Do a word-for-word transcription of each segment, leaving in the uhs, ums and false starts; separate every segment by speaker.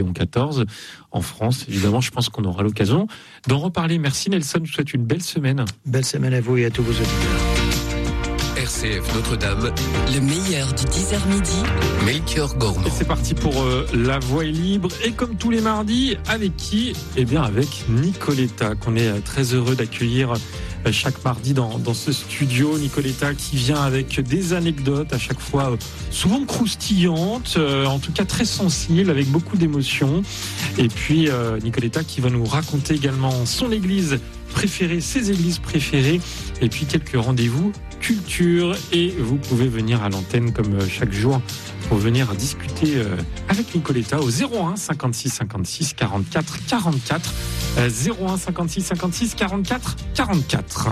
Speaker 1: quatorze en France. Évidemment, je pense qu'on aura l'occasion d'en reparler. Merci Nelson, je vous souhaite une belle semaine.
Speaker 2: Belle semaine à vous et à tous vos auditeurs.
Speaker 3: R C F Notre-Dame,
Speaker 4: le meilleur du dix heures midi.
Speaker 3: Melchior Gormand.
Speaker 1: Et c'est parti pour euh, La Voix est libre. Et comme tous les mardis, avec qui ? Eh bien, avec Nicoletta, qu'on est euh, très heureux d'accueillir euh, chaque mardi dans, dans ce studio. Nicoletta qui vient avec des anecdotes à chaque fois euh, souvent croustillantes, euh, en tout cas très sensibles, avec beaucoup d'émotions. Et puis, euh, Nicoletta qui va nous raconter également son église préférée, ses églises préférées, et puis quelques rendez-vous culture. Et vous pouvez venir à l'antenne comme chaque jour pour venir discuter avec Nicoletta au zéro un cinquante-six cinquante-six quarante-quatre quarante-quatre, zéro un cinquante-six cinquante-six quarante-quatre quarante-quatre.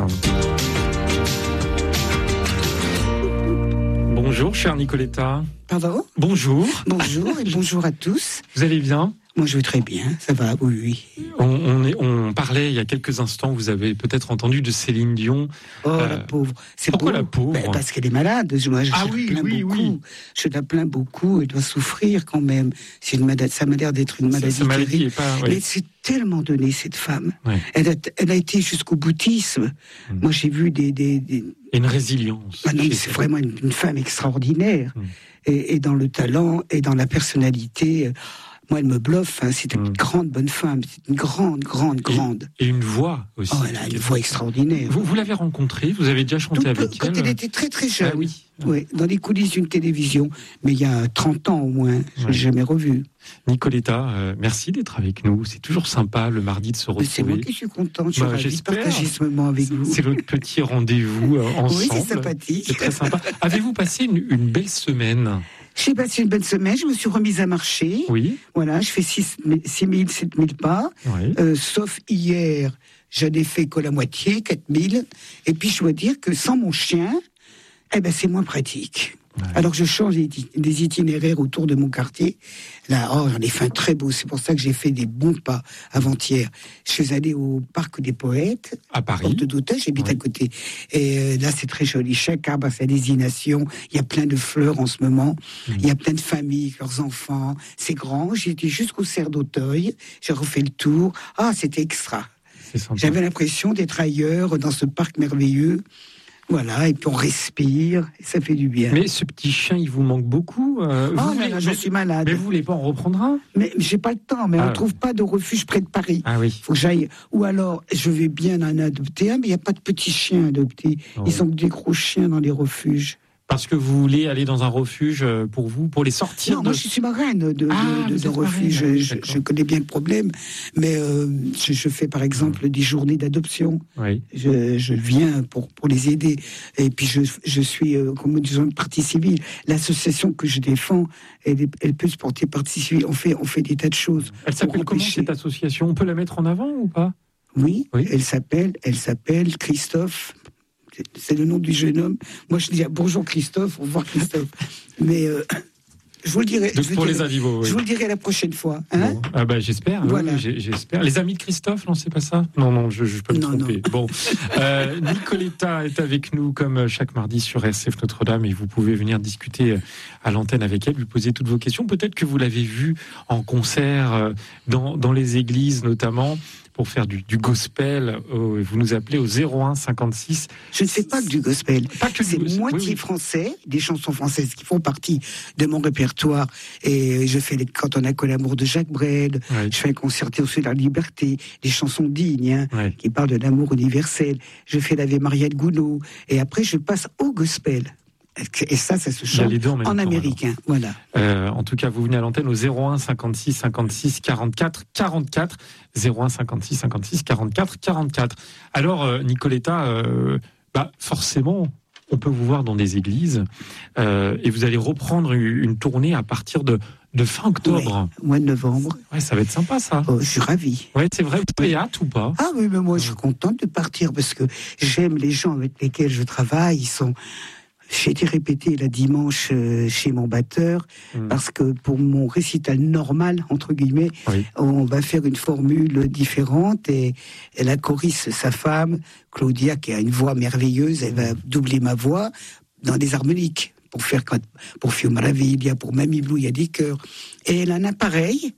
Speaker 1: Bonjour chère Nicoletta.
Speaker 5: Pardon ?
Speaker 1: Bonjour.
Speaker 5: Bonjour et bonjour à tous.
Speaker 1: Vous allez bien ?
Speaker 5: Moi, je vais très bien, ça va, oui, oui.
Speaker 1: On, on, est, on parlait il y a quelques instants, vous avez peut-être entendu de Céline Dion.
Speaker 5: Oh, euh, la pauvre. C'est
Speaker 1: pourquoi
Speaker 5: beau.
Speaker 1: la pauvre ?
Speaker 5: Ben, parce qu'elle est malade. Moi, je,
Speaker 1: ah
Speaker 5: je
Speaker 1: oui,
Speaker 5: la plains
Speaker 1: oui,
Speaker 5: beaucoup.
Speaker 1: oui.
Speaker 5: Je la plains beaucoup. Elle doit souffrir quand même. C'est une maladie, ça m'a l'air d'être une maladie,
Speaker 1: maladie est pas, oui.
Speaker 5: Mais c'est tellement donné, cette femme.
Speaker 1: Oui.
Speaker 5: Elle, a, elle a été jusqu'au bouddhisme. Mmh. Moi, j'ai vu des... des, des...
Speaker 1: Et une résilience.
Speaker 5: Ah non, mais c'est vraiment une, une femme extraordinaire. Mmh. Et, et dans le talent et dans la personnalité... Moi, elle me bluffe, hein. C'est une mmh. grande, bonne femme. C'est une grande, grande, grande.
Speaker 1: Et, et une voix aussi.
Speaker 5: Oh, elle a une voix extraordinaire.
Speaker 1: Vous, vous l'avez rencontrée ? Vous avez déjà chanté
Speaker 5: Tout
Speaker 1: avec
Speaker 5: peu,
Speaker 1: elle ?
Speaker 5: Quand elle était très, très jeune.
Speaker 1: Ah oui.
Speaker 5: Oui, dans les coulisses d'une télévision. Mais il y a trente ans au moins. Je ne l'ai jamais revue.
Speaker 1: Nicoletta, euh, merci d'être avec nous. C'est toujours sympa le mardi de se retrouver.
Speaker 5: C'est moi qui suis contente. Je suis
Speaker 1: bah,
Speaker 5: ravie de partager ce moment avec vous.
Speaker 1: C'est notre petit rendez-vous euh, ensemble.
Speaker 5: Oui, c'est sympathique.
Speaker 1: C'est très sympa. Avez-vous passé une, une belle semaine ?
Speaker 5: J'ai passé une bonne semaine, je me suis remise à marcher.
Speaker 1: Oui.
Speaker 5: Voilà, je fais six mille, sept mille pas.
Speaker 1: Oui.
Speaker 5: Euh, sauf hier, j'en ai fait que la moitié, quatre mille. Et puis je dois dire que sans mon chien, eh ben, c'est moins pratique. Ouais. Alors je change des itinéraires autour de mon quartier. Là, oh, j'en ai fait un très beau. C'est pour ça que j'ai fait des bons pas avant-hier. Je suis allée au Parc des Poètes,
Speaker 1: à Paris.
Speaker 5: Porte d'Auteuil, j'habite oui. à côté. Et euh, là, c'est très joli. Chaque arbre a sa désignation. Il y a plein de fleurs en ce moment. Mmh. Il y a plein de familles, leurs enfants. C'est grand. J'ai été jusqu'au cerf d'Auteuil. J'ai refait le tour. Ah, c'était extra. J'avais l'impression d'être ailleurs, dans ce parc merveilleux. Voilà, et puis on respire, et ça fait du bien.
Speaker 1: Mais ce petit chien, il vous manque beaucoup. Euh,
Speaker 5: oh
Speaker 1: vous
Speaker 5: là
Speaker 1: voulez,
Speaker 5: là, je suis malade.
Speaker 1: Mais vous voulez pas en reprendre un ?
Speaker 5: Mais j'ai pas le temps, mais ah, on trouve pas de refuge près de Paris.
Speaker 1: Ah oui.
Speaker 5: Faut que j'aille. Ou alors, je vais bien en adopter un, mais il n'y a pas de petits chiens adoptés. Oh. Ils sont que des gros chiens dans les refuges.
Speaker 1: Parce que vous voulez aller dans un refuge pour vous, pour les sortir
Speaker 5: Non,
Speaker 1: de...
Speaker 5: moi je suis marraine de, de,
Speaker 1: ah,
Speaker 5: de, de, de refuge.
Speaker 1: Marraine,
Speaker 5: je, je connais bien le problème, mais euh, je, je fais par exemple mmh. des journées d'adoption.
Speaker 1: Oui.
Speaker 5: Je, je viens pour, pour les aider. Et puis je, je suis, euh, comme disons, partie civile. L'association que je défends, elle, elle peut se porter partie civile. On fait, on fait des tas de choses.
Speaker 1: Elle s'appelle comment cette association ? On peut la mettre en avant ou pas ?
Speaker 5: Oui, oui. Elle s'appelle, elle s'appelle Christophe. C'est le nom du jeune homme. Moi, je dis bonjour Christophe, au revoir Christophe. Mais euh, je vous le dirai.
Speaker 1: Donc
Speaker 5: je
Speaker 1: pour
Speaker 5: dirai,
Speaker 1: les animaux. Oui.
Speaker 5: Je vous le dirai la prochaine fois. Hein
Speaker 1: bon. Ah bah j'espère.
Speaker 5: Voilà.
Speaker 1: Oui, j'espère. Les amis de Christophe, non, c'est pas ça ? Non, non, je, je peux me
Speaker 5: non,
Speaker 1: tromper.
Speaker 5: Non.
Speaker 1: Bon, euh, Nicoletta est avec nous comme chaque mardi sur R C F Notre-Dame et vous pouvez venir discuter à l'antenne avec elle, lui poser toutes vos questions. Peut-être que vous l'avez vue en concert dans dans les églises notamment. Pour faire du, du gospel, euh, vous nous appelez au zéro un cinquante-six.
Speaker 5: Je ne fais pas que du gospel.
Speaker 1: Pas que
Speaker 5: c'est
Speaker 1: du gospel.
Speaker 5: moitié
Speaker 1: oui, oui.
Speaker 5: français, des chansons françaises qui font partie de mon répertoire. Et je fais les Quand on a que l'amour de Jacques Brel. Oui. Je fais un concerto sur la liberté, des chansons dignes hein, oui. qui parlent de l'amour universel. Je fais l'Ave Maria de Gounod. Et après, je passe au gospel. Et ça, ça se chante en, en américain. Alors. Voilà.
Speaker 1: Euh, en tout cas, vous venez à l'antenne au zéro un cinquante-six cinquante-six quarante-quatre quarante-quatre. zéro un cinquante-six cinquante-six quarante-quatre quarante-quatre. Alors, euh, Nicoletta, euh, bah, forcément, on peut vous voir dans des églises euh, et vous allez reprendre une tournée à partir de, de fin octobre.
Speaker 5: Ouais, mois de novembre.
Speaker 1: Ouais, ça va être sympa, ça.
Speaker 5: Oh, je suis ravie.
Speaker 1: Ouais, c'est vrai. Vous avez hâte ou pas ?
Speaker 5: Ah oui, mais moi, ouais. je suis contente de partir parce que j'aime les gens avec lesquels je travaille. Ils sont... J'ai été répété la dimanche chez mon batteur mmh. parce que pour mon récital normal, entre guillemets, oui. on va faire une formule différente et, et la choriste, sa femme, Claudia, qui a une voix merveilleuse, elle va doubler ma voix dans des harmoniques pour faire pour Fio Maraviglia, pour Mamie Blue, il y a des chœurs. Et elle a un appareil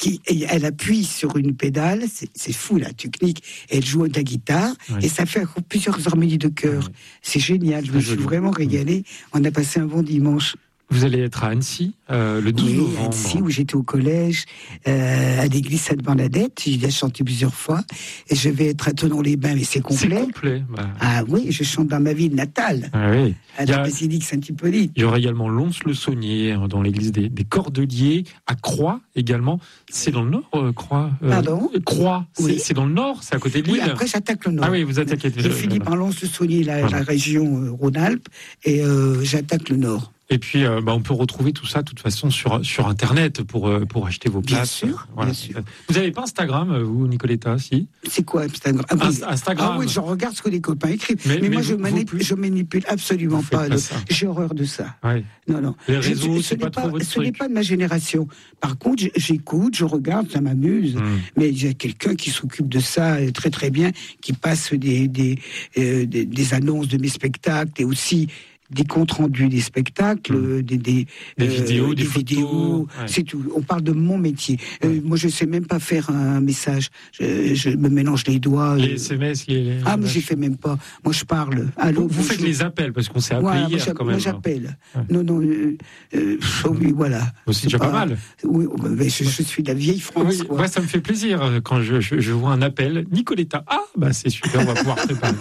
Speaker 5: qui, et elle appuie sur une pédale, c'est, c'est fou la technique, et elle joue de la guitare,
Speaker 1: Ouais.
Speaker 5: et ça fait plusieurs harmonies de chœur.
Speaker 1: Ouais.
Speaker 5: C'est génial, je me
Speaker 1: Très
Speaker 5: suis
Speaker 1: joli.
Speaker 5: vraiment régalée. On a passé un bon dimanche.
Speaker 1: Vous allez être à Annecy euh, le douze
Speaker 5: Oui, à
Speaker 1: novembre.
Speaker 5: Annecy, où j'étais au collège, euh, à l'église Sainte-Bernadette. J'y ai chanté plusieurs fois. Et je vais être à Thonon-les-Bains, mais c'est
Speaker 1: C'est
Speaker 5: complet.
Speaker 1: complet. Bah.
Speaker 5: Ah oui, je chante dans ma ville natale,
Speaker 1: Ah oui.
Speaker 5: à
Speaker 1: Il y
Speaker 5: la
Speaker 1: a-
Speaker 5: basilique Saint-Hippolyte.
Speaker 1: Il y aura également Lons-le-Saunier, hein, dans l'église des, des Cordeliers, à Croix également. C'est dans le nord, euh, Croix euh,
Speaker 5: Pardon
Speaker 1: Croix, c'est,
Speaker 5: Oui.
Speaker 1: c'est dans le nord, c'est à côté de
Speaker 5: Oui,
Speaker 1: Lille.
Speaker 5: après j'attaque le nord.
Speaker 1: Ah oui, vous attaquez.
Speaker 5: Je finis par Lons-le-Saunier, la,
Speaker 1: Voilà.
Speaker 5: la région euh, Rhône-Alpes, et euh, j'attaque le nord.
Speaker 1: Et puis, euh, bah, on peut retrouver tout ça, de toute façon, sur, sur Internet pour, euh, pour acheter vos
Speaker 5: Bien
Speaker 1: places.
Speaker 5: sûr, bien sûr.
Speaker 1: Vous n'avez pas Instagram, euh, vous, Nicoletta, si
Speaker 5: C'est quoi Instagram? Ah, oui.
Speaker 1: Inst- Instagram.
Speaker 5: Ah oui, je regarde ce que les copains écrivent.
Speaker 1: Mais-
Speaker 5: Mais,
Speaker 1: mais
Speaker 5: moi,
Speaker 1: vous-
Speaker 5: je,
Speaker 1: vous
Speaker 5: manip-
Speaker 1: plus-
Speaker 5: je manipule absolument
Speaker 1: Vous faites
Speaker 5: pas.
Speaker 1: pas
Speaker 5: le-
Speaker 1: ça.
Speaker 5: J'ai horreur de ça.
Speaker 1: Ouais.
Speaker 5: Non, non.
Speaker 1: Les
Speaker 5: Je-
Speaker 1: réseaux,
Speaker 5: ce
Speaker 1: c'est
Speaker 5: n'est
Speaker 1: pas trop votre
Speaker 5: ce n'est
Speaker 1: truc.
Speaker 5: pas de ma génération. Par contre, j- j'écoute, je regarde, ça m'amuse.
Speaker 1: Hum.
Speaker 5: Mais il y a quelqu'un qui s'occupe de ça euh, très très bien, qui passe des, des, euh, des, des annonces de mes spectacles et aussi des comptes rendus des spectacles,
Speaker 1: Mmh.
Speaker 5: euh, des, des,
Speaker 1: Des vidéos, des photos,
Speaker 5: vidéos,
Speaker 1: ouais.
Speaker 5: c'est tout. On parle de mon métier. Euh, moi, je sais même pas faire un message. Je, je me mélange les doigts.
Speaker 1: Les
Speaker 5: euh.
Speaker 1: S M S, les. les-
Speaker 5: Ah, moi,
Speaker 1: les-
Speaker 5: j'y fais même pas. Moi, je parle. Allô,
Speaker 1: Vous, vous faites
Speaker 5: bonjour.
Speaker 1: les appels, parce qu'on s'est appelé
Speaker 5: Voilà, moi,
Speaker 1: hier
Speaker 5: j'a-
Speaker 1: quand
Speaker 5: moi,
Speaker 1: même.
Speaker 5: j'appelle.
Speaker 1: Ouais.
Speaker 5: Non, non, euh, euh, oui, voilà.
Speaker 1: Oh, c'est déjà pas mal.
Speaker 5: Oui, oh, mais je, je suis de la vieille France,
Speaker 1: Oui,
Speaker 5: quoi.
Speaker 1: moi, ça me fait plaisir euh, quand je, je, je vois un appel. Nicoletta, ah, bah c'est super, on va pouvoir préparer.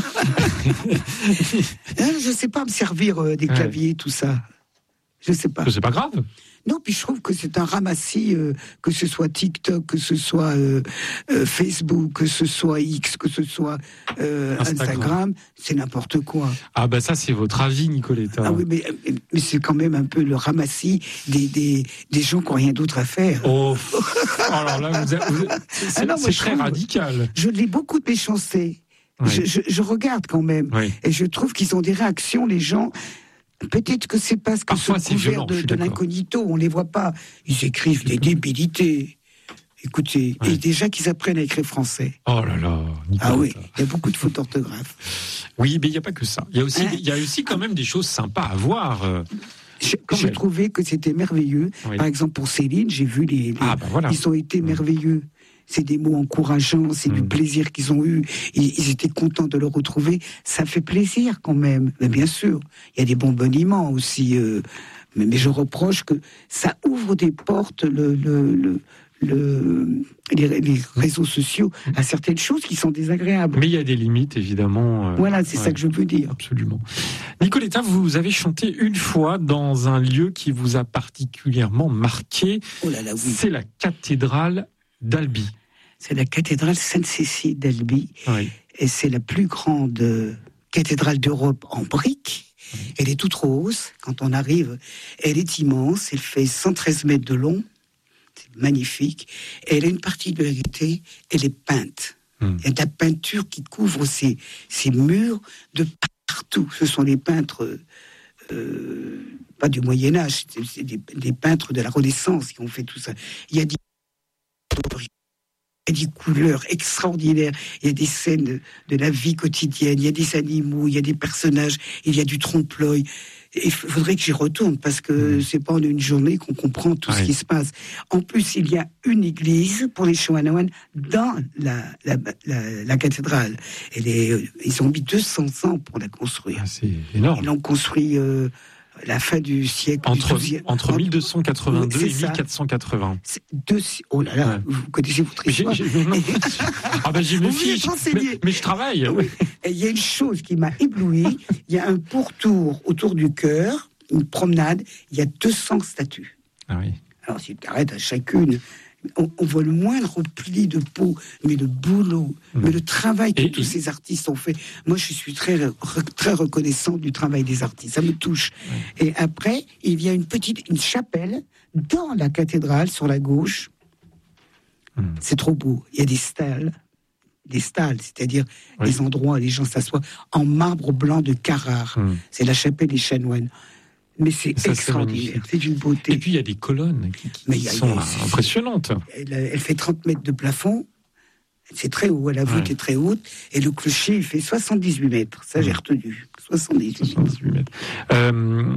Speaker 5: Hein, je sais pas me servir euh, des
Speaker 1: Ouais.
Speaker 5: claviers, tout ça. Je sais pas.
Speaker 1: C'est pas grave.
Speaker 5: Non, puis je trouve que c'est un ramassis, euh, que ce soit TikTok, que ce soit euh, euh, Facebook, que ce soit X, que ce soit euh,
Speaker 1: Instagram.
Speaker 5: Instagram, c'est n'importe quoi.
Speaker 1: Ah, bah ça, c'est votre avis, Nicoletta.
Speaker 5: Ah oui, mais, mais c'est quand même un peu le ramassis des, des, des gens qui n'ont rien d'autre à faire.
Speaker 1: Oh, pff, alors là, vous êtes- vous êtes- c'est,
Speaker 5: Ah non, moi,
Speaker 1: c'est
Speaker 5: je
Speaker 1: très
Speaker 5: trouve-
Speaker 1: radical.
Speaker 5: Je lis beaucoup de méchanceté.
Speaker 1: Ouais.
Speaker 5: Je, je, je regarde quand même.
Speaker 1: Oui.
Speaker 5: Et je trouve qu'ils ont des réactions, les gens. Peut-être que c'est parce que
Speaker 1: Parfois,
Speaker 5: sous
Speaker 1: c'est
Speaker 5: couvert
Speaker 1: violent, je
Speaker 5: de,
Speaker 1: suis
Speaker 5: de
Speaker 1: d'accord.
Speaker 5: l'incognito, on les voit pas. Ils écrivent des débilités. Écoutez,
Speaker 1: Ouais.
Speaker 5: et déjà qu'ils apprennent à écrire français.
Speaker 1: Oh là là, Nicoletta.
Speaker 5: Ah oui, il y a beaucoup de fautes d'orthographe.
Speaker 1: Oui, mais il n'y a pas que ça. Il y a aussi,
Speaker 5: Hein
Speaker 1: il y a aussi quand même des choses sympas à voir. euh.
Speaker 5: Je-
Speaker 1: Quand
Speaker 5: J'ai
Speaker 1: même.
Speaker 5: trouvé que c'était merveilleux.
Speaker 1: Oui.
Speaker 5: Par exemple, pour Céline, j'ai vu les. les-
Speaker 1: Ah, bah voilà.
Speaker 5: Ils ont été merveilleux. C'est des mots encourageants, c'est du
Speaker 1: Mm.
Speaker 5: plaisir qu'ils ont eu. Ils, ils étaient contents de le retrouver. Ça fait plaisir quand même. Mais bien sûr, il y a des bonbonnements aussi. euh, mais, mais je reproche que ça ouvre des portes, le, le, le, le- les, les réseaux sociaux, à certaines choses qui sont désagréables.
Speaker 1: Mais il y a des limites, évidemment. euh,
Speaker 5: Voilà, c'est
Speaker 1: ouais.
Speaker 5: ça que je veux dire.
Speaker 1: Absolument. Nicoletta, vous avez chanté une fois dans un lieu qui vous a particulièrement marqué.
Speaker 5: Oh là là, oui.
Speaker 1: C'est la cathédrale d'Albi.
Speaker 5: C'est la cathédrale Sainte-Cécile d'Albi.
Speaker 1: Oui.
Speaker 5: Et c'est la plus grande euh, cathédrale d'Europe en briques. Elle est toute rose. Quand on arrive, elle est immense. Elle fait cent treize mètres de long. C'est magnifique. Et elle a une particularité, elle est peinte.
Speaker 1: Hmm.
Speaker 5: Il y a de la peinture qui couvre ces, ces murs de partout. Ce sont les peintres, euh, pas du Moyen-Âge, c'est, c'est des, des peintres de la Renaissance qui ont fait tout ça. Il y a des il y a des couleurs extraordinaires, il y a des scènes de, de la vie quotidienne, il y a des animaux, il y a des personnages, il y a du trompe-l'œil. Il faudrait que j'y retourne parce que
Speaker 1: Mmh.
Speaker 5: c'est pas en une journée qu'on comprend tout
Speaker 1: Oui.
Speaker 5: ce qui se passe. En plus, il y a une église pour les chanoines dans la, la, la, la cathédrale. Elle est, ils ont mis deux cents ans pour la construire.
Speaker 1: Ah, c'est énorme.
Speaker 5: Ils l'ont construit euh, à la fin du siècle.
Speaker 1: Entre,
Speaker 5: du douzième.
Speaker 1: entre mille deux cent quatre-vingt-deux
Speaker 5: Oui,
Speaker 1: et
Speaker 5: c'est ça.
Speaker 1: mille quatre cent quatre-vingts.
Speaker 5: C'est deux, oh là là,
Speaker 1: Ouais.
Speaker 5: vous connaissez votre
Speaker 1: Mais j'ai,
Speaker 5: histoire.
Speaker 1: j'ai- non. Ah ben j'ai mes
Speaker 5: Vous voulez
Speaker 1: fiches,
Speaker 5: être renseigné.
Speaker 1: mais, mais je travaille.
Speaker 5: Oui. Et il y a une chose qui m'a ébloui. Il y a un pourtour autour du chœur, une promenade. Il y a deux cents statues.
Speaker 1: Ah oui.
Speaker 5: Alors, si tu t'arrêtes à chacune, on, on voit le moindre pli de peau, mais le boulot,
Speaker 1: Mmh.
Speaker 5: mais le travail que
Speaker 1: Et-
Speaker 5: tous
Speaker 1: et-
Speaker 5: ces artistes ont fait. Moi, je suis très, re- très reconnaissant du travail des artistes. Ça me touche. Et après, il y a une petite une chapelle dans la cathédrale, sur la gauche.
Speaker 1: Mmh.
Speaker 5: C'est trop beau. Il y a des stalles. Des stalles, c'est-à-dire
Speaker 1: Oui.
Speaker 5: des endroits où les gens s'assoient en marbre blanc de Carrare.
Speaker 1: Mmh.
Speaker 5: C'est la chapelle des chanoines. Mais c'est
Speaker 1: Ça, c'est
Speaker 5: extraordinaire.
Speaker 1: magnifique.
Speaker 5: C'est une beauté.
Speaker 1: Et puis il y a des colonnes qui, qui
Speaker 5: Mais il y a-
Speaker 1: sont
Speaker 5: il y a-
Speaker 1: euh, impressionnantes.
Speaker 5: Elle, elle fait trente mètres de plafond. C'est très haut. La voûte
Speaker 1: Ouais.
Speaker 5: est très haute. Et le clocher, il fait soixante-dix-huit mètres. Ça, j'ai
Speaker 1: Mmh.
Speaker 5: retenu. soixante-dix-huit.
Speaker 1: soixante-dix-huit mètres. Euh,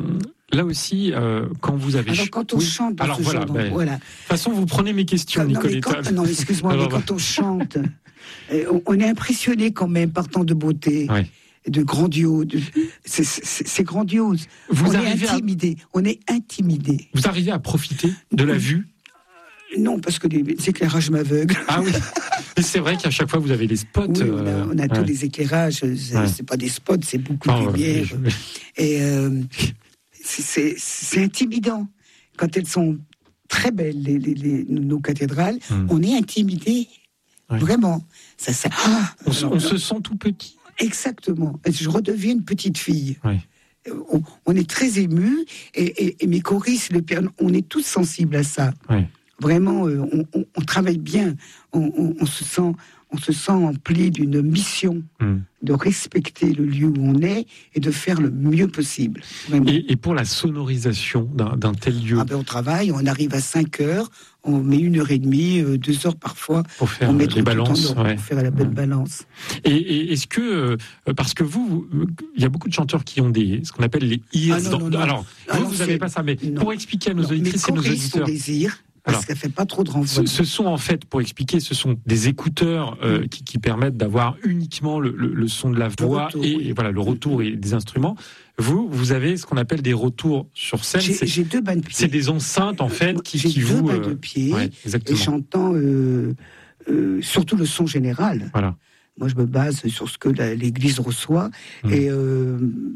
Speaker 1: là aussi, euh, quand vous avez...
Speaker 5: Alors, quand on
Speaker 1: oui.
Speaker 5: chante dans
Speaker 1: Alors,
Speaker 5: ce
Speaker 1: voilà,
Speaker 5: genre
Speaker 1: ben,
Speaker 5: voilà.
Speaker 1: De toute façon, vous prenez mes questions,
Speaker 5: non,
Speaker 1: Nicoletta.
Speaker 5: Mais quand, non, excuse-moi,
Speaker 1: Alors,
Speaker 5: mais quand on chante, on, on est impressionné quand même par tant de beauté.
Speaker 1: Ouais.
Speaker 5: De grandiose, de, c'est, c'est, c'est grandiose.
Speaker 1: Vous
Speaker 5: on
Speaker 1: arrivez
Speaker 5: est intimidé, à... on est intimidé.
Speaker 1: Vous arrivez à profiter de la vue?
Speaker 5: Non, parce que les, les éclairages m'aveuglent.
Speaker 1: Ah oui. Mais c'est vrai qu'à chaque fois vous avez les spots.
Speaker 5: Oui, on a, on a
Speaker 1: euh,
Speaker 5: tous
Speaker 1: ouais.
Speaker 5: les éclairages. C'est, ouais. c'est pas des spots, c'est beaucoup de
Speaker 1: oh,
Speaker 5: lumière.
Speaker 1: Je...
Speaker 5: Et euh, c'est, c'est, c'est intimidant quand elles sont très belles, les, les, les, nos cathédrales. Hum. On est intimidé, ouais. Vraiment. Ça, ça... Ah,
Speaker 1: on, se, on se sent tout petit.
Speaker 5: Exactement. Je redeviens une petite fille.
Speaker 1: Oui.
Speaker 5: On, on est très ému et, et, et mes choristes, le piano, on est tous sensibles à ça.
Speaker 1: Oui.
Speaker 5: Vraiment, euh, on, on, on travaille bien. On, on, on se sent, on se sent empli d'une mission mm. de respecter le lieu où on est et de faire le mieux possible.
Speaker 1: Et, et pour la sonorisation d'un, d'un tel lieu,
Speaker 5: ah ben on travaille. On arrive à cinq heures. On met une heure et demie, euh, deux heures parfois,
Speaker 1: pour faire
Speaker 5: on met
Speaker 1: les balances,
Speaker 5: temps,
Speaker 1: ouais.
Speaker 5: pour faire la belle
Speaker 1: ouais.
Speaker 5: balance.
Speaker 1: Et, et est-ce que, euh, parce que vous, il y a beaucoup de chanteurs qui ont des, ce qu'on appelle les ears.
Speaker 5: Ah non,
Speaker 1: dans,
Speaker 5: non, non.
Speaker 1: Alors,
Speaker 5: Alors,
Speaker 1: vous, vous n'avez pas ça, mais non. Pour expliquer à nos auditrices et nos auditeurs.
Speaker 5: Les ears, parce Alors, qu'elle fait pas trop de renvoi.
Speaker 1: Ce, ce sont en fait, pour expliquer, ce sont des écouteurs euh, qui, qui permettent d'avoir uniquement le, le, le son de la voix retour, et, oui. et voilà le retour et des instruments. Vous, vous avez ce qu'on appelle des retours sur scène.
Speaker 5: J'ai,
Speaker 1: c'est,
Speaker 5: j'ai deux bancs de pied.
Speaker 1: C'est des enceintes en fait qui,
Speaker 5: j'ai
Speaker 1: qui
Speaker 5: deux
Speaker 1: vous.
Speaker 5: J'ai deux bancs de pied
Speaker 1: ouais,
Speaker 5: et j'entends euh, euh, surtout le son général.
Speaker 1: Voilà.
Speaker 5: Moi, je me base sur ce que la, l'Église reçoit mmh. et euh,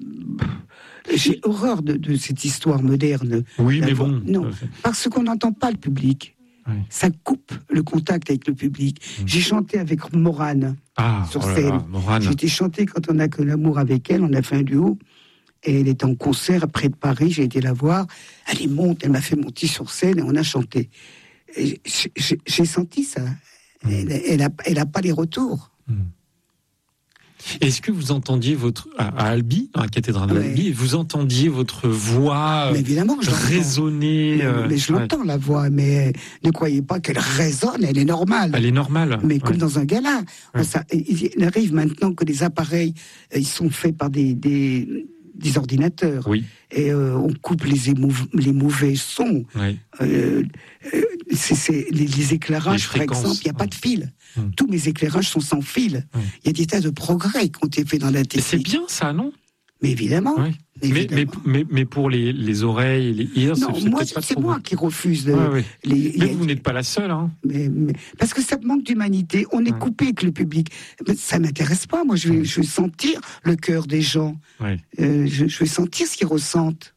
Speaker 5: j'ai horreur de, de cette histoire moderne.
Speaker 1: Oui, mais bon.
Speaker 5: Non, parce qu'on n'entend pas le public.
Speaker 1: Oui.
Speaker 5: Ça coupe le contact avec le public. Mmh. J'ai chanté avec Morane
Speaker 1: ah,
Speaker 5: sur
Speaker 1: oh là
Speaker 5: scène.
Speaker 1: là, Morane.
Speaker 5: J'ai été chanter quand on a que l'amour avec elle. On a fait un duo. Et elle était en concert près de Paris. J'ai été la voir. Elle est monte. Elle m'a fait monter sur scène et on a chanté. Et j'ai, j'ai, j'ai senti ça. Mmh. Elle, elle a, elle a pas les retours.
Speaker 1: Mmh. Est-ce que vous entendiez votre à, à Albi, dans la cathédrale
Speaker 5: ouais.
Speaker 1: d'Albi, vous entendiez votre voix
Speaker 5: mais évidemment, je
Speaker 1: résonner
Speaker 5: mais,
Speaker 1: euh,
Speaker 5: mais je l'entends ouais. la voix, mais ne croyez pas qu'elle résonne, elle est normale.
Speaker 1: Elle est normale.
Speaker 5: Mais
Speaker 1: ouais.
Speaker 5: comme dans un gala, ouais. ça, il arrive maintenant que les appareils, ils sont faits par des, des, des ordinateurs.
Speaker 1: Oui.
Speaker 5: Et euh, on coupe les, émou- les mauvais sons.
Speaker 1: Oui.
Speaker 5: Euh, euh, c'est, c'est, les, les éclairages,
Speaker 1: les
Speaker 5: par exemple, il n'y a pas de fil.
Speaker 1: Hum.
Speaker 5: Tous mes éclairages sont sans fil. Il hum. y a des tas de progrès qui ont été faits dans la technique.
Speaker 1: C'est bien ça, non?
Speaker 5: Mais évidemment.
Speaker 1: Oui. Mais, mais, mais, mais pour les, les oreilles, les ears,
Speaker 5: non,
Speaker 1: c'est,
Speaker 5: moi,
Speaker 1: peut-être pas
Speaker 5: c'est
Speaker 1: trop
Speaker 5: moi
Speaker 1: bon.
Speaker 5: qui refuse. De,
Speaker 1: ouais, ouais.
Speaker 5: Les,
Speaker 1: mais
Speaker 5: les,
Speaker 1: vous n'êtes pas la seule. Hein.
Speaker 5: Mais, mais, parce que ça manque d'humanité. On est ouais. coupé avec le public. Mais ça m'intéresse pas. Moi, je vais, ouais. je vais sentir le cœur des gens.
Speaker 1: Ouais.
Speaker 5: Euh, je, je vais sentir ce qu'ils ressentent.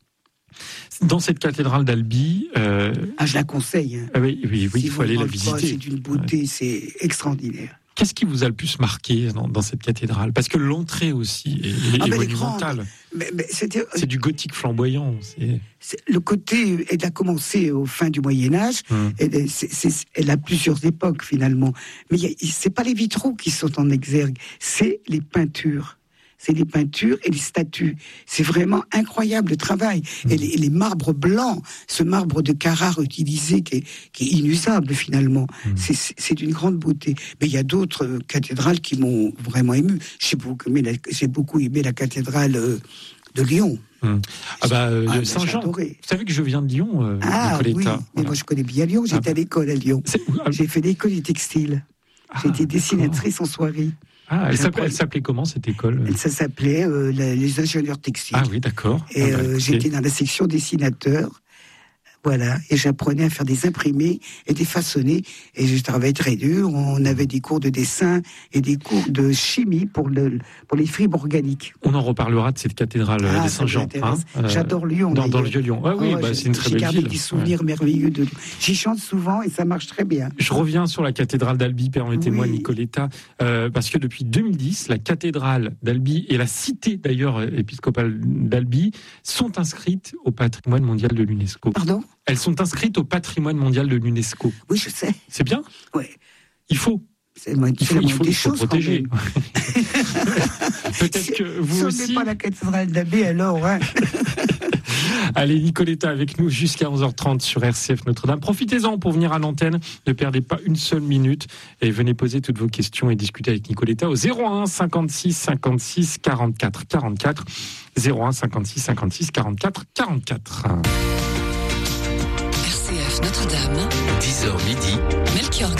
Speaker 1: Dans cette cathédrale d'Albi... Euh...
Speaker 5: Ah, je la conseille. Hein.
Speaker 1: Ah oui, oui, oui
Speaker 5: si
Speaker 1: il faut aller la visiter.
Speaker 5: Pas, c'est d'une beauté, ouais. c'est extraordinaire.
Speaker 1: Qu'est-ce qui vous a le plus marqué dans, dans cette cathédrale? Parce que l'entrée aussi est, est, ah, est monumentale.
Speaker 5: Mais, mais
Speaker 1: c'est du gothique flamboyant. C'est...
Speaker 5: C'est, le côté, elle a commencé au fin du Moyen-Âge. Hum. Elle, c'est, c'est, elle a plusieurs époques finalement. Mais y a, c'est pas les vitraux qui sont en exergue, c'est les peintures. C'est les peintures et les statues. C'est vraiment incroyable le travail. Mmh. Et, les, et les marbres blancs, ce marbre de Carrare utilisé qui est, qui est inusable finalement, mmh. c'est, c'est, c'est d'une grande beauté. Mais il y a d'autres euh, cathédrales qui m'ont vraiment ému. J'ai beaucoup aimé la, j'ai beaucoup aimé la cathédrale euh, de Lyon.
Speaker 1: Mmh. Ah bah euh, ah, Saint-Jean. Vous
Speaker 5: adoré.
Speaker 1: savez que je viens de Lyon, euh,
Speaker 5: ah oui,
Speaker 1: voilà.
Speaker 5: Mais moi je connais bien Lyon. J'étais ah, à l'école à Lyon. Ah, j'ai fait l'école du textile. Ah, j'ai été dessinatrice d'accord. en soirée.
Speaker 1: Ah, elle s'appelait, elle s'appelait comment cette école?
Speaker 5: Ça s'appelait euh, la, les ingénieurs textiles.
Speaker 1: Ah oui, d'accord.
Speaker 5: Et
Speaker 1: ah bah,
Speaker 5: euh, j'étais dans la section dessinateurs. Voilà, et j'apprenais à faire des imprimés et des façonnés, et je travaillais très dur. On avait des cours de dessin et des cours de chimie pour, le, pour les fibres organiques.
Speaker 1: On en reparlera de cette cathédrale ah, de Saint-Jean. Hein,
Speaker 5: euh, J'adore Lyon.
Speaker 1: Dans, dans le Vieux-Lyon. Ah, oui, oh, bah, c'est une très belle ville. J'ai gardé
Speaker 5: des souvenirs ouais. merveilleux de Lyon. J'y chante souvent et ça marche très bien.
Speaker 1: Je reviens sur la cathédrale d'Albi, permettez-moi, oui. Nicoletta, euh, parce que depuis deux mille dix, la cathédrale d'Albi et la cité d'ailleurs épiscopale d'Albi sont inscrites au patrimoine mondial de l'UNESCO.
Speaker 5: Pardon ?
Speaker 1: Elles sont inscrites au patrimoine mondial de l'UNESCO.
Speaker 5: Oui, je sais.
Speaker 1: C'est bien ?
Speaker 5: Oui.
Speaker 1: Il faut.
Speaker 5: C'est moi,
Speaker 1: il faut, il faut,
Speaker 5: des
Speaker 1: il faut
Speaker 5: choses
Speaker 1: protéger. Peut-être
Speaker 5: si,
Speaker 1: que vous
Speaker 5: si
Speaker 1: aussi.
Speaker 5: Si on n'est pas la cathédrale d'Albi, alors. Hein.
Speaker 1: Allez, Nicoletta avec nous jusqu'à onze heures trente sur R C F Notre-Dame. Profitez-en pour venir à l'antenne. Ne perdez pas une seule minute et venez poser toutes vos questions et discuter avec Nicoletta au zéro un cinquante-six cinquante-six quarante-quatre quarante-quatre. zéro un cinquante-six cinquante-six quarante-quatre quarante-quatre.
Speaker 4: R C F Notre-Dame.
Speaker 3: dix heures midi.
Speaker 4: Melchior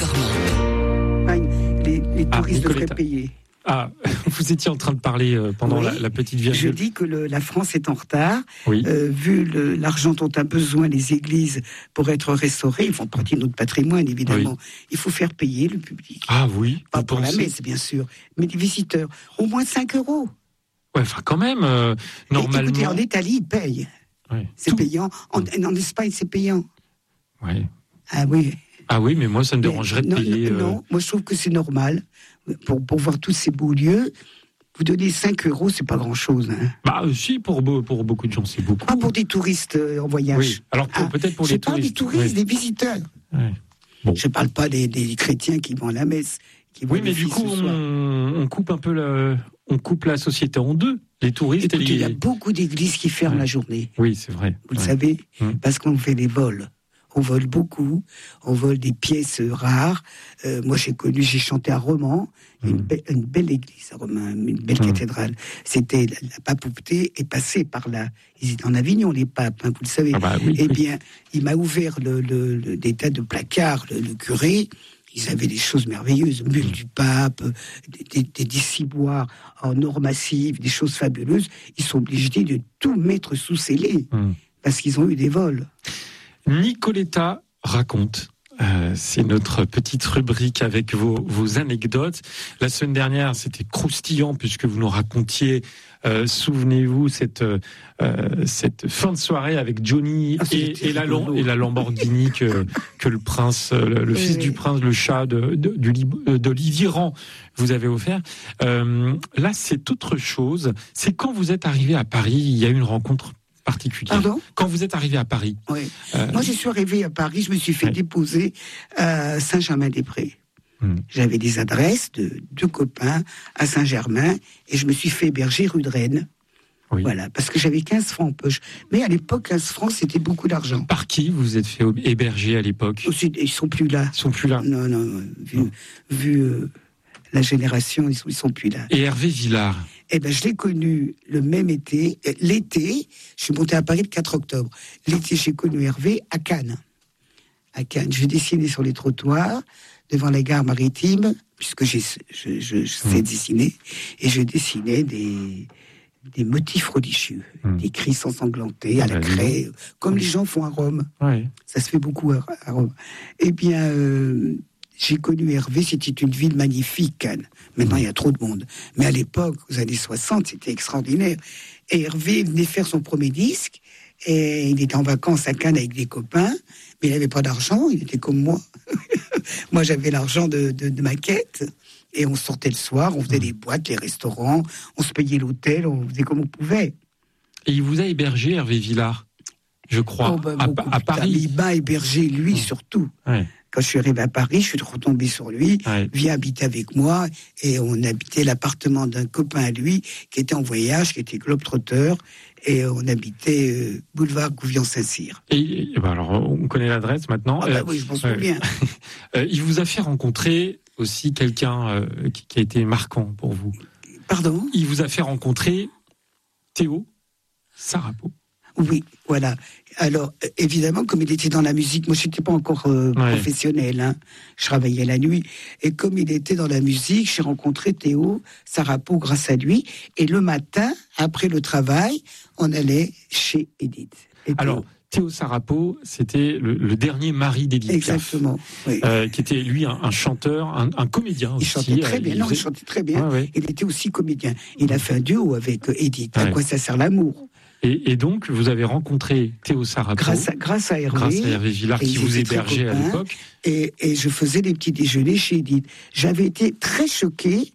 Speaker 4: Gormand.
Speaker 5: Les, les
Speaker 1: Ah,
Speaker 5: touristes devraient
Speaker 1: Nicoletta.
Speaker 5: payer.
Speaker 1: Ah, vous étiez en train de parler euh, pendant
Speaker 5: Oui.
Speaker 1: la, la petite
Speaker 5: Je
Speaker 1: virgule.
Speaker 5: dis que le- la France est en retard.
Speaker 1: Oui.
Speaker 5: Euh, vu le- l'argent dont a besoin les églises pour être restaurées, ils font partie de notre patrimoine, évidemment. Il faut faire payer le public.
Speaker 1: Ah oui.
Speaker 5: Pas
Speaker 1: vous
Speaker 5: pour la
Speaker 1: pensez
Speaker 5: messe, bien sûr, mais les visiteurs. Au moins cinq euros.
Speaker 1: Ouais, enfin quand même, euh,
Speaker 5: Et
Speaker 1: normalement.
Speaker 5: écoutez, en Italie, ils payent.
Speaker 1: Ouais.
Speaker 5: C'est
Speaker 1: Tout-
Speaker 5: payant. En, en Espagne, c'est payant.
Speaker 1: Ouais.
Speaker 5: Ah oui.
Speaker 1: Ah oui, mais moi ça me
Speaker 5: Mais
Speaker 1: dérangerait de
Speaker 5: non,
Speaker 1: payer.
Speaker 5: Non,
Speaker 1: euh,
Speaker 5: non, moi je trouve que c'est normal. Pour, pour voir tous ces beaux lieux, vous donnez cinq euros, c'est pas grand-chose. Hein.
Speaker 1: Bah euh, si, pour, be- pour beaucoup de gens, c'est beaucoup.
Speaker 5: Pas pour des touristes euh, en voyage.
Speaker 1: Oui. Alors pour-
Speaker 5: Ah,
Speaker 1: peut-être pour
Speaker 5: je
Speaker 1: les
Speaker 5: parle
Speaker 1: touristes.
Speaker 5: des touristes,
Speaker 1: Oui.
Speaker 5: des visiteurs.
Speaker 1: Ouais. Bon.
Speaker 5: Je parle pas des, des chrétiens qui vont à la messe. Qui vont
Speaker 1: Oui, mais du
Speaker 5: l'office
Speaker 1: coup,
Speaker 5: ce soir.
Speaker 1: on, on coupe un peu le, on coupe la société en deux. Les touristes
Speaker 5: Écoutez,
Speaker 1: et
Speaker 5: il y a
Speaker 1: les.
Speaker 5: beaucoup d'églises qui ferment
Speaker 1: Ouais.
Speaker 5: la journée.
Speaker 1: Oui, c'est vrai.
Speaker 5: Vous le
Speaker 1: Ouais.
Speaker 5: savez,
Speaker 1: Hum.
Speaker 5: parce qu'on fait des vols. On vole beaucoup, on vole des pièces euh, rares. Euh, moi, j'ai connu, j'ai chanté à Romans, une,
Speaker 1: Hum.
Speaker 5: be- une belle église à Romans, une belle
Speaker 1: Hum. cathédrale.
Speaker 5: cathédrale. C'était la, la papauté est passée par là. Ils étaient en Avignon, les papes, hein, vous le savez.
Speaker 1: Ah bah oui,
Speaker 5: Eh
Speaker 1: oui.
Speaker 5: bien, il m'a ouvert le, le, le- des tas de placards, le, le curé. Ils avaient des choses merveilleuses, bulle du pape, des, des, des déciboires en or massif, des choses fabuleuses. Ils sont obligés de tout mettre sous scellé,
Speaker 1: Hum.
Speaker 5: parce qu'ils ont eu des vols.
Speaker 1: Nicoletta raconte. Euh, c'est notre petite rubrique avec vos, vos anecdotes. La semaine dernière, c'était croustillant puisque vous nous racontiez, euh, souvenez-vous, cette, euh, cette fin de soirée avec Johnny
Speaker 5: Ah,
Speaker 1: et,
Speaker 5: c'était
Speaker 1: et, la,
Speaker 5: rigolo.
Speaker 1: et la Lamborghini que, que le prince, le, le
Speaker 5: Oui,
Speaker 1: fils
Speaker 5: oui.
Speaker 1: du prince, le chat de, de, du Lib- de l'Iran vous avez offert. Euh, là, c'est autre chose. C'est quand vous êtes arrivé à Paris, il y a eu une rencontre particulière.
Speaker 5: Pardon ?
Speaker 1: Quand vous êtes arrivé à Paris.
Speaker 5: Oui.
Speaker 1: euh,
Speaker 5: Moi, je suis arrivée à Paris, je me suis fait
Speaker 1: Ouais.
Speaker 5: déposer à Saint-Germain-des-Prés.
Speaker 1: Hmm.
Speaker 5: J'avais des adresses de deux copains à Saint-Germain et je me suis fait héberger rue de Rennes.
Speaker 1: Oui.
Speaker 5: Voilà, parce que j'avais quinze francs en poche. Mais à l'époque, quinze francs, c'était beaucoup d'argent.
Speaker 1: Par qui vous vous êtes fait héberger à l'époque?
Speaker 5: Aussi, ils sont plus là.
Speaker 1: Ils sont plus là.
Speaker 5: Non, non, non, vu,
Speaker 1: Non.
Speaker 5: vu euh, la génération, ils sont, ils sont plus là.
Speaker 1: Et Hervé Villard.
Speaker 5: Eh ben, je l'ai connu le même été. Euh, L'été, je suis monté à Paris le quatre octobre. L'été, j'ai connu Hervé à Cannes. À Cannes, je dessinais sur les trottoirs, devant la gare maritime, puisque j'ai, je, je, je sais
Speaker 1: Mmh.
Speaker 5: dessiner, et je dessinais des, des motifs religieux,
Speaker 1: Mmh.
Speaker 5: des cris ensanglantés à
Speaker 1: Ah
Speaker 5: la
Speaker 1: bah, dis
Speaker 5: craie, comme les gens font à Rome.
Speaker 1: Ouais.
Speaker 5: Ça se fait beaucoup à, à Rome. Eh bien, euh, j'ai connu Hervé, c'était une ville magnifique, Cannes. Maintenant, il y a trop de monde. Mais à l'époque, aux années soixante, c'était extraordinaire. Et Hervé venait faire son premier disque, et il était en vacances à Cannes avec des copains, mais il n'avait pas d'argent, il était comme moi. Moi, j'avais l'argent de, de, de ma quête, et on sortait le soir, on faisait les boîtes, les restaurants, on se payait l'hôtel, on faisait comme on pouvait.
Speaker 1: Et il vous a hébergé, Hervé Villard, je crois,
Speaker 5: Oh, ben,
Speaker 1: à,
Speaker 5: beaucoup
Speaker 1: à
Speaker 5: plus tard. Mais
Speaker 1: Paris.
Speaker 5: il m'a hébergé, lui,
Speaker 1: Mmh.
Speaker 5: surtout.
Speaker 1: Ouais.
Speaker 5: Quand je suis arrivé à Paris, je suis retombé sur lui.
Speaker 1: Ouais.
Speaker 5: Viens habiter avec moi. Et on habitait l'appartement d'un copain à lui qui était en voyage, qui était globe-trotteur. Et on habitait euh, boulevard Gouvion-Saint-Cyr.
Speaker 1: Et, et ben alors, on connaît l'adresse maintenant.
Speaker 5: Ah bah
Speaker 1: Euh,
Speaker 5: oui, je m'en
Speaker 1: ouais.
Speaker 5: souviens.
Speaker 1: euh, il vous a fait rencontrer aussi quelqu'un euh, qui, qui a été marquant pour vous.
Speaker 5: Pardon ?
Speaker 1: Il vous a fait rencontrer Théo Sarapo.
Speaker 5: Oui, voilà. Alors, euh, évidemment, comme il était dans la musique, moi, je n'étais pas encore euh,
Speaker 1: Ouais.
Speaker 5: professionnel, hein. Je travaillais la nuit. Et comme il était dans la musique, j'ai rencontré Théo Sarapo grâce à lui. Et le matin, après le travail, on allait chez Edith. Et Théo-
Speaker 1: Alors, Théo Sarapo, c'était le, le dernier mari d'Edith Piaf.
Speaker 5: exactement. Oui.
Speaker 1: Euh, qui était lui un, un chanteur, un, un comédien
Speaker 5: Il
Speaker 1: aussi.
Speaker 5: chantait très
Speaker 1: euh,
Speaker 5: bien. Non, il
Speaker 1: faisait-
Speaker 5: chantait très bien.
Speaker 1: Ouais, ouais.
Speaker 5: Il était aussi comédien. Il a fait un duo avec euh, Edith. À
Speaker 1: Ouais.
Speaker 5: quoi ça sert l'amour ?
Speaker 1: Et, et donc, vous avez rencontré Théo Sarapo
Speaker 5: Grâce à, grâce à Hervé.
Speaker 1: grâce à Hervé Villard
Speaker 5: et
Speaker 1: qui
Speaker 5: ils
Speaker 1: vous
Speaker 5: étaient très
Speaker 1: hébergeait à
Speaker 5: copains.
Speaker 1: l'époque.
Speaker 5: Et, et je faisais des petits déjeuners chez Edith. J'avais été très choquée.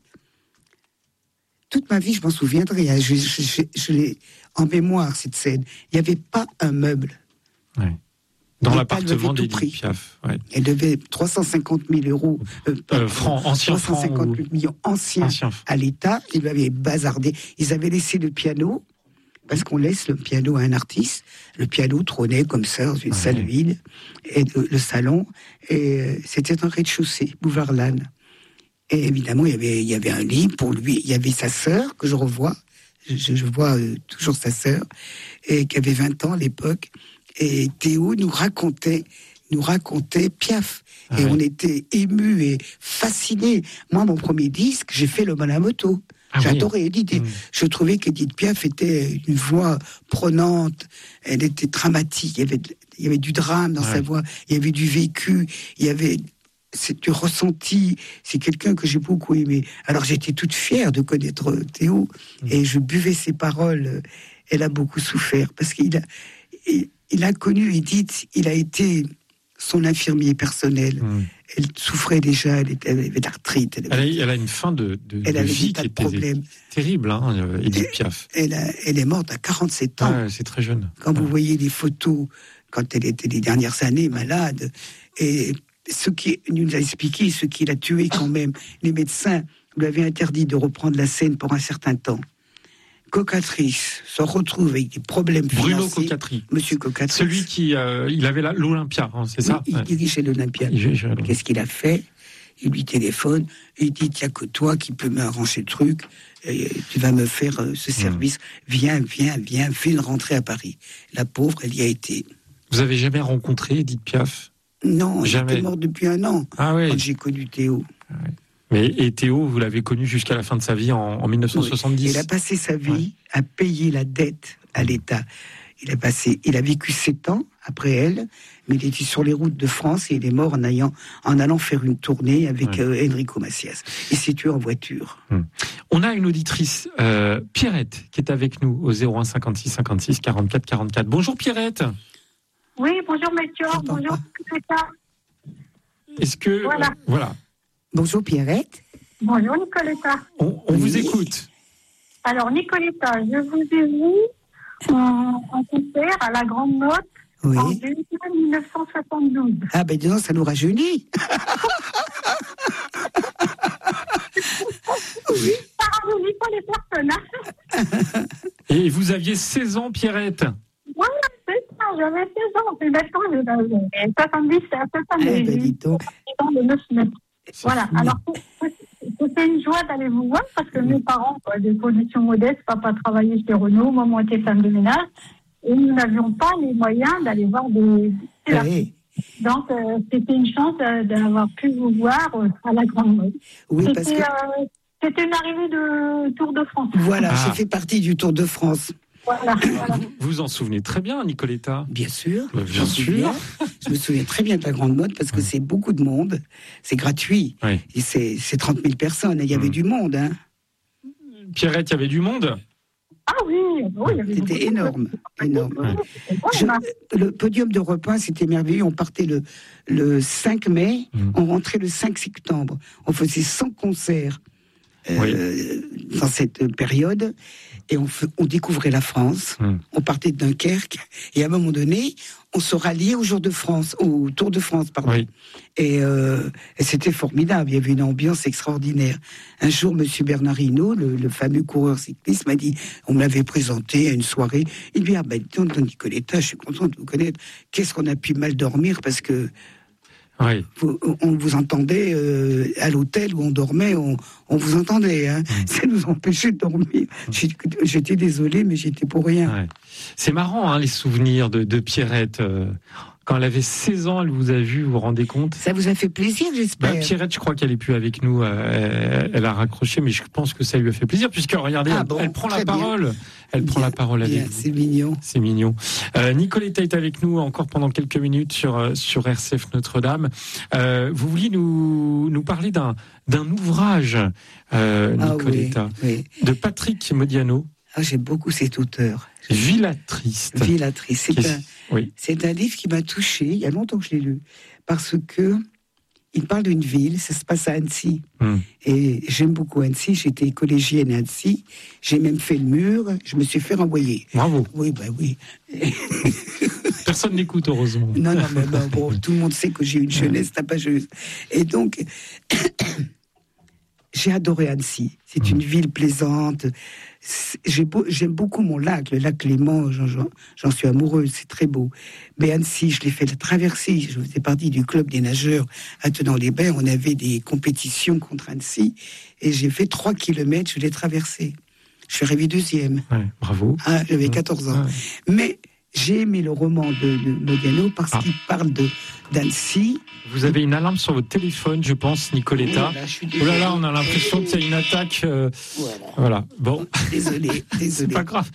Speaker 5: Toute ma vie, je m'en souviendrai. hein. Je, je, je, je l'ai en mémoire, cette scène. Il n'y avait pas un meuble.
Speaker 1: Ouais. Dans
Speaker 5: L'État
Speaker 1: l'appartement
Speaker 5: lui avait tout
Speaker 1: d'Edith
Speaker 5: pris.
Speaker 1: Piaf. Ouais.
Speaker 5: Elle devait trois cent cinquante mille euros. Euh,
Speaker 1: Euh, francs, anciens
Speaker 5: trois cent cinquante
Speaker 1: francs.
Speaker 5: millions anciens
Speaker 1: Ancien.
Speaker 5: à l'État. Ils lui avaient bazardé. Ils avaient laissé le piano parce qu'on laisse le piano à un artiste. Le piano trônait comme ça dans une ouais. salle vide, et le, le salon, et euh, c'était un rez-de-chaussée, boulevard Lannes. Et évidemment, il y avait, il y avait un lit pour lui. Il y avait sa sœur, que je revois. Je, je vois euh, toujours sa sœur, et qui avait vingt ans à l'époque. Et Théo nous racontait, nous racontait Piaf. Ah et oui. on était émus et fascinés. Moi, mon premier disque, j'ai fait le Malamoto. Ah J'adorais oui. Edith. Mmh. Je trouvais qu'Edith Piaf était une voix prenante. Elle était dramatique. Il y avait, il y avait du drame dans ouais. sa voix. Il y avait du vécu. Il y avait c'est du ressenti. C'est quelqu'un que j'ai beaucoup aimé. Alors j'étais toute fière de connaître Théo mmh. et je buvais ses paroles. Elle a beaucoup souffert parce qu'il a, il, il a connu Edith. Il a été son infirmier personnel. Mmh. Elle souffrait déjà, elle, était, elle avait de l'arthrite. Elle, avait,
Speaker 1: elle, a, elle a une fin de, de,
Speaker 5: elle
Speaker 1: de
Speaker 5: avait
Speaker 1: vie qui était terrible, hein, Edith Piaf.
Speaker 5: Elle, a, elle est morte à quarante-sept ans.
Speaker 1: Ah, c'est très jeune.
Speaker 5: Quand
Speaker 1: ah.
Speaker 5: vous voyez les photos, quand elle était les dernières années malade, et ce qui nous a expliqué, ce qui l'a tué quand même, les médecins lui avaient interdit de reprendre la scène pour un certain temps. Cocatrice se retrouve avec des problèmes financiers.
Speaker 1: Bruno Cocatri.
Speaker 5: Monsieur Cocatrice.
Speaker 1: Celui qui, euh, il avait la, l'Olympia, hein, c'est ça?
Speaker 5: Oui, il dirigeait l'Olympia. Qu'est-ce qu'il a fait? Il lui téléphone, il dit, il n'y a que toi qui peux m'arranger le truc, et tu vas me faire euh, ce service, mmh. viens, viens, viens, fais une rentrée à Paris. La pauvre, elle y a été.
Speaker 1: Vous avez jamais rencontré Edith Piaf?
Speaker 5: Non,
Speaker 1: jamais.
Speaker 5: Elle était morte depuis un an,
Speaker 1: ah, oui.
Speaker 5: quand j'ai connu Théo.
Speaker 1: Ah, oui. Mais, et Théo, vous l'avez connu jusqu'à la fin de sa vie en, en dix-neuf cent soixante-dix.
Speaker 5: Oui. Il a passé sa vie ouais. à payer la dette à l'État. Il a passé, il a vécu sept ans après elle, mais il était sur les routes de France et il est mort en, ayant, en allant faire une tournée avec ouais. euh, Enrico Macias. Il s'est tué en voiture.
Speaker 1: Hum. On a une auditrice, euh, Pierrette, qui est avec nous au zéro un cinquante-six cinquante-six quarante-quatre quarante-quatre. Bonjour Pierrette.
Speaker 6: Oui, bonjour Melchior, bonjour Nicoletta.
Speaker 1: Est-ce que...
Speaker 6: Voilà.
Speaker 1: Euh, voilà.
Speaker 5: Bonjour Pierrette.
Speaker 6: Bonjour Nicoletta.
Speaker 1: On, on oui. vous écoute.
Speaker 6: Alors Nicoletta, je vous ai vu en, en concert à la Grande Note oui. en dix-neuf cent soixante-douze.
Speaker 5: Ah ben disons, ça nous rajeunit.
Speaker 6: Oui. Ça rajeunit pas les personnages.
Speaker 1: Et vous aviez seize ans, Pierrette.
Speaker 6: Oui, c'est ça, j'avais seize ans. Et maintenant, j'ai soixante-dix, c'est à peu près
Speaker 5: eh ben, dis donc.
Speaker 6: de neuf mètres. Voilà, fou. Alors c'était une joie d'aller vous voir parce que mes parents, quoi, des positions modestes, papa travaillait chez Renault, maman était femme de ménage, et nous n'avions pas les moyens d'aller voir des... Oui. Donc euh, c'était une chance euh, d'avoir pu vous voir euh, à la Grande Note.
Speaker 5: Oui,
Speaker 6: c'était,
Speaker 5: parce que...
Speaker 6: euh, c'était une arrivée de Tour de France.
Speaker 5: Voilà,
Speaker 1: ah.
Speaker 5: j'ai fait partie du Tour de France.
Speaker 6: Voilà, voilà.
Speaker 1: Vous vous en souvenez très bien, Nicoletta?
Speaker 5: Bien sûr.
Speaker 1: Bah, bien sûr.
Speaker 5: Je me souviens très bien de la Grande Note parce que ouais. c'est beaucoup de monde. C'est gratuit. Ouais. Et c'est, c'est trente mille personnes. Il y avait mmh. du monde. Hein.
Speaker 1: Pierrette, il y avait du monde?
Speaker 6: Ah oui, oui. Il y avait
Speaker 5: c'était énorme. énorme. Ouais. Je, le podium de repas, c'était merveilleux. On partait le, le cinq mai, mmh. on rentrait le cinq septembre. On faisait cent concerts. Euh, oui. Dans cette période, et on, f- on découvrait la France, mmh. on partait de Dunkerque, et à un moment donné, on se ralliait au Jour de France, au Tour de France, pardon. Oui. Et, euh, et c'était formidable, il y avait une ambiance extraordinaire. Un jour, Monsieur Bernard Hinault, le, le fameux coureur cycliste, m'a dit, on me l'avait présenté à une soirée, il me dit, ah ben, tonton Nicoletta, je suis content de vous connaître, qu'est-ce qu'on a pu mal dormir, parce que oui. Vous, on vous entendait euh, à l'hôtel où on dormait, on, on vous entendait. Hein. Mmh. Ça nous empêchait de dormir. J'étais désolé, mais j'étais pour rien. Ouais.
Speaker 1: C'est marrant, hein, les souvenirs de, de Pierrette. Euh, quand elle avait seize ans, elle vous a vu, vous vous rendez compte?
Speaker 5: Ça vous a fait plaisir, j'espère.
Speaker 1: Bah, Pierrette, je crois qu'elle est plus avec nous. Euh, elle, elle a raccroché, mais je pense que ça lui a fait plaisir, puisque regardez, ah, elle, bon, elle prend la bien. parole. Elle bien, prend la parole avec
Speaker 5: bien,
Speaker 1: vous.
Speaker 5: C'est mignon.
Speaker 1: C'est mignon. Euh, Nicoletta est avec nous encore pendant quelques minutes sur sur R C F Notre-Dame. Euh, vous vouliez nous nous parler d'un d'un ouvrage, euh, Nicoletta,
Speaker 5: ah, oui, oui.
Speaker 1: de Patrick Modiano.
Speaker 5: Ah, j'aime beaucoup cet auteur.
Speaker 1: Villa Triste.
Speaker 5: Villa Triste. C'est un,
Speaker 1: oui.
Speaker 5: c'est un livre qui m'a touchée. Il y a longtemps que je l'ai lu, parce que il parle d'une ville. Ça se passe à Annecy, hum. et j'aime beaucoup Annecy. J'étais collégienne à Annecy. J'ai même fait le mur. Je me suis fait renvoyer.
Speaker 1: Bravo.
Speaker 5: Oui, ben bah oui.
Speaker 1: Personne n'écoute, heureusement.
Speaker 5: Non, non, mais ben, bon, tout le monde sait que j'ai une jeunesse tapageuse. Et donc, j'ai adoré Annecy. C'est une ville plaisante. J'ai beau, j'aime beaucoup mon lac, le lac Léman. J'en, j'en, j'en suis amoureuse, c'est très beau. Mais Annecy, je l'ai fait la traversée. Je faisais partie du club des nageurs à Tenon-les-Bains. On avait des compétitions contre Annecy. Et j'ai fait trois kilomètres, je l'ai traversé. Je suis arrivé deuxième.
Speaker 1: Ouais, bravo.
Speaker 5: Ah, j'avais quatorze ans. Ouais. Mais j'ai aimé le roman de, de Modiano parce ah. qu'il parle de, d'Annecy.
Speaker 1: Vous avez une alarme sur votre téléphone, je pense, Nicoletta. Oh, oh là là, on a l'impression qu'il y a une attaque. Euh... Voilà. voilà. Bon.
Speaker 5: Désolé, désolé.
Speaker 1: C'est pas grave.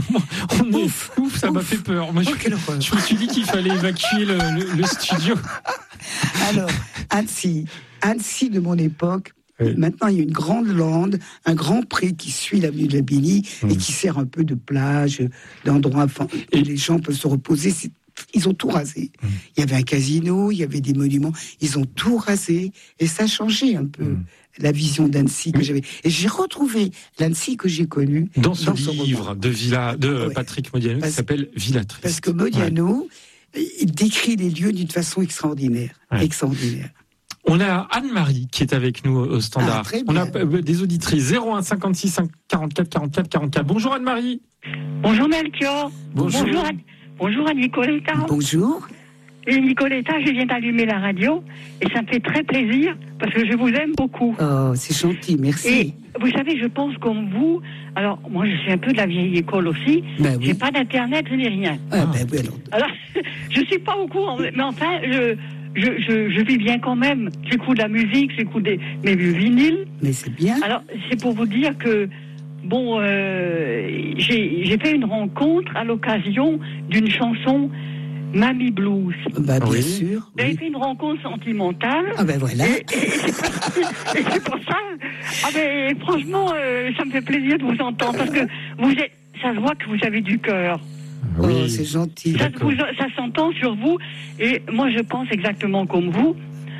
Speaker 1: On est ouf, ouf, ça ouf. m'a fait peur. Moi, je, oh, je me suis dit qu'il fallait évacuer le, le, le studio.
Speaker 5: Alors, Annecy, Annecy de mon époque. Oui. Maintenant, il y a une grande lande, un grand pré qui suit l'avenue de la Billy mmh. et qui sert un peu de plage, d'endroit où les gens peuvent se reposer. C'est, ils ont tout rasé. Mmh. Il y avait un casino, il y avait des monuments. Ils ont tout rasé et ça a changé un peu mmh. la vision d'Annecy que mmh. j'avais. Et j'ai retrouvé l'Annecy que j'ai connue
Speaker 1: dans ce dans livre de, Villa, de ouais. Patrick Modiano parce, qui s'appelle Villa Triste.
Speaker 5: Parce que Modiano, ouais. il décrit les lieux d'une façon extraordinaire. Ouais. Extraordinaire.
Speaker 1: On a Anne-Marie qui est avec nous au standard. Ah, on a des auditrices zéro un cinquante-six quarante-quatre quarante-quatre quarante-quatre. Bonjour Anne-Marie.
Speaker 7: Bonjour Melchior.
Speaker 1: Bonjour.
Speaker 7: Bonjour à, bonjour à Nicoletta.
Speaker 5: Bonjour.
Speaker 7: Et Nicoletta, je viens d'allumer la radio et ça me fait très plaisir parce que je vous aime beaucoup.
Speaker 5: Oh, c'est gentil, merci.
Speaker 7: Et vous savez, je pense comme vous. Alors, moi, je suis un peu de la vieille école aussi. Ben oui. J'ai pas d'internet, je n'ai rien.
Speaker 5: Ah, ben oui, alors.
Speaker 7: Alors, je suis pas au courant, mais enfin, je. Je, je, je vis bien quand même. J'écoute de la musique, j'écoute des, mes vieux vinyles.
Speaker 5: Mais c'est bien.
Speaker 7: Alors, c'est pour vous dire que, bon, euh, j'ai, j'ai fait une rencontre à l'occasion d'une chanson Mamie Blues.
Speaker 5: Bah, bien
Speaker 1: oui.
Speaker 5: sûr.
Speaker 7: J'ai
Speaker 5: oui.
Speaker 7: fait une rencontre sentimentale.
Speaker 5: Ah ben voilà.
Speaker 7: Et, et, et, c'est, et c'est pour ça. Ah ben, franchement, euh, ça me fait plaisir de vous entendre parce que vous êtes, ça se voit que vous avez du cœur.
Speaker 5: Oui, oh, c'est gentil.
Speaker 7: Ça, vous, ça s'entend sur vous, et moi je pense exactement comme vous.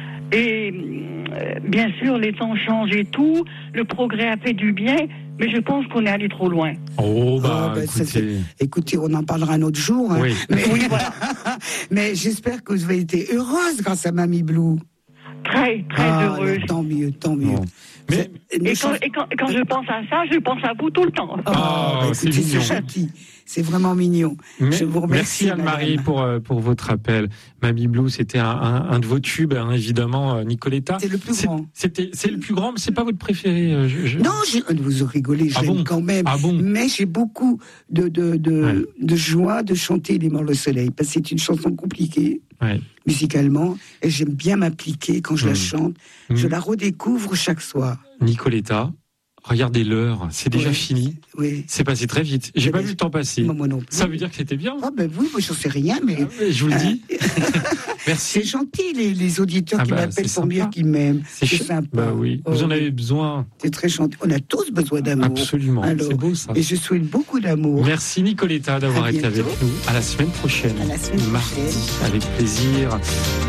Speaker 7: Et euh, bien sûr, les temps changent et tout, le progrès a fait du bien, mais je pense qu'on est allé trop loin.
Speaker 1: Oh, bah, oh, bah écoutez...
Speaker 5: Ça, écoutez, on en parlera un autre jour. Hein.
Speaker 1: Oui.
Speaker 5: Mais, oui, voilà. Mais j'espère que vous avez été heureuse grâce à Mamie Blue.
Speaker 7: Très, très ah, heureuse.
Speaker 5: Tant mieux, tant mieux.
Speaker 1: Bon. Mais,
Speaker 7: et, quand, et quand, quand je pense à ça, je pense à vous tout le temps.
Speaker 5: Oh, bah, écoutez, c'est mignon. C'est gentil. C'est vraiment mignon.
Speaker 1: Mais,
Speaker 5: je vous remercie.
Speaker 1: Merci Anne-Marie pour, pour votre appel. Mamie Blue, c'était un, un, un de vos tubes, hein, évidemment, Nicoletta.
Speaker 5: C'est le plus
Speaker 1: c'est,
Speaker 5: grand.
Speaker 1: C'était, c'est le plus grand, mais c'est pas votre préféré. Je, je...
Speaker 5: Non, j'ai, vous rigolez, je
Speaker 1: ah
Speaker 5: l'aime
Speaker 1: bon
Speaker 5: quand même.
Speaker 1: Ah bon
Speaker 5: Mais j'ai beaucoup de, de, de,
Speaker 1: ouais.
Speaker 5: de joie de chanter Les Morts le Soleil, parce que c'est une chanson compliquée.
Speaker 1: Ouais.
Speaker 5: Musicalement, et j'aime bien m'appliquer quand je mmh. la chante. Mmh. Je la redécouvre chaque soir.
Speaker 1: Nicoletta, regardez l'heure, c'est déjà
Speaker 5: oui.
Speaker 1: fini.
Speaker 5: Oui.
Speaker 1: C'est passé très vite. J'ai
Speaker 5: c'est
Speaker 1: pas
Speaker 5: des...
Speaker 1: vu le temps passer.
Speaker 5: Moi, moi non plus.
Speaker 1: Ça veut dire que c'était bien.
Speaker 5: Ah ben oui, moi j'en sais rien, mais,
Speaker 1: ah, mais je vous le dis. Merci.
Speaker 5: C'est gentil les, les auditeurs
Speaker 1: ah
Speaker 5: qui
Speaker 1: bah,
Speaker 5: m'appellent pour me dire qu'ils m'aiment.
Speaker 1: C'est, c'est ch... sympa. Bah oui. Oh, vous en avez besoin.
Speaker 5: C'est très gentil. On a tous besoin d'amour.
Speaker 1: Absolument. Alors, c'est beau ça.
Speaker 5: Et je souhaite beaucoup d'amour.
Speaker 1: Merci Nicoletta d'avoir été avec nous. À la semaine prochaine.
Speaker 5: À la semaine
Speaker 1: Mardi,
Speaker 5: prochaine.
Speaker 1: avec plaisir.